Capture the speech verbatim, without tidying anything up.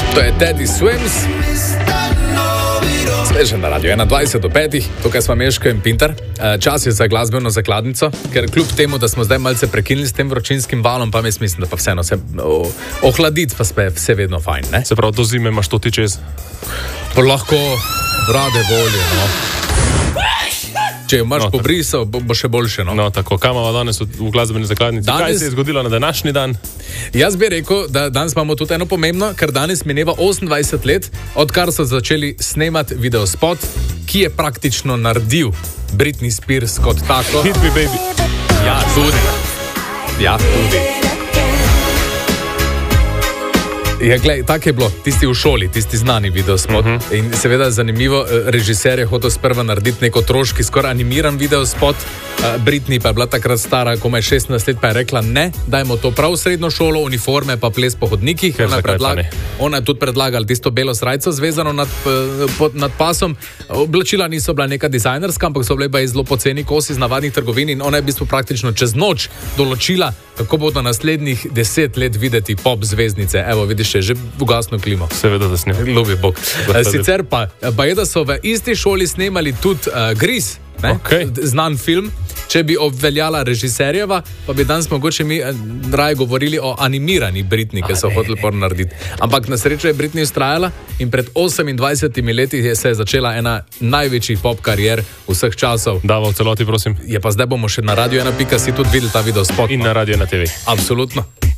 To je Teddy Swims. Sveže na radio enaindvajset do petih, tukaj smo Meško in Pintar. Čas je za glasbeno zakladnico, ker kljub temu, da smo zdaj malce prekinili s tem vročinskim valom, pa jaz mislim, da pa vseeno se ohladiti pa spet vse vedno fajn, ne? Se pravi, do zime imaš to ti čez? Pa lahko rade volje, no. Če jo imaš no, pobrisal, bo, bo še boljše, no. No, tako, kam imamo danes v, v glasbeni zakladnici? Danes... Kaj se je zgodilo na današnji dan? Jaz bi rekel, da danes imamo tudi eno pomembno, ker danes mineva osemindvajset let, odkar so začeli snemati videospot, ki je praktično naredil Britney Spears kot tako. Hit me, baby. Ja, tudi. Ja, tudi. Ja, glej, tako je bilo, tisti v šoli, tisti znani videospot. Uh -huh. In seveda zanimivo, režiser je hotel sprva narediti nek otroški, skoraj animiran videospot. Britney pa je bila takrat stara, komaj šestnajst let, pa je rekla ne, dajmo to prav v srednjo šolo, uniforme pa ples po hodnikih. Ona je, predlag... Ona je tudi predlagala tisto belo srajco zvezano nad, pod, nad pasom. Oblačila niso bila neka dizajnerska, ampak so bile zelo poceni kosi iz navadnih trgovin in ona je v bistvu praktično čez noč določila, kako bodo naslednjih deset let videti pop zvezdnice. Evo, vidiš, že ugasno klimo. Seveda, da snim. Ljubi Bog. Sicer pa, pa je, da so v isti šoli snemali tudi uh, Grease, okay. Znan film. Če bi obveljala režiserjeva, pa bi danes mogoče mi raje govorili o animirani Britney, ki so hoteli por narediti. Ampak na srečo je Britney ustrajala in pred osemindvajsetimi leti je se začela ena največjih pop karier vseh časov. Davo v celoti, prosim. Je pa zdaj bomo še na radio ena pika si tudi videli ta video spot. In na radio ena te ve. Absolutno.